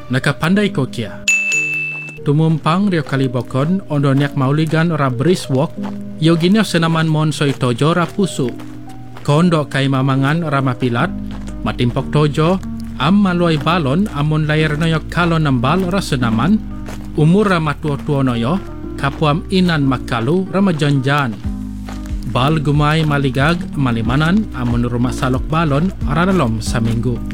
Nakapandai ko kia. Tumumpang rio kalibokon ondo niak mauligan ra briswalk yo ginyo senaman mon soy tojo ra pusu. Kondo kay mamangan ra mapilat, matimpok tojo, am maluay balon amon layar noyo kalon ng bal ra senaman, umur ra matuo-tuo noyo, kapuam inan makalu ra majanjan. Bal gumay maligag malimanan amon rumah salok balon ra dalom sa minggu.